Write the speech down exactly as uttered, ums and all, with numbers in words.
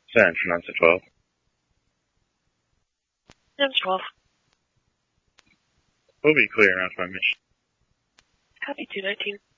Send for nine to twelve. Nine to twelve. We'll be clear after my mission. Happy two nineteen.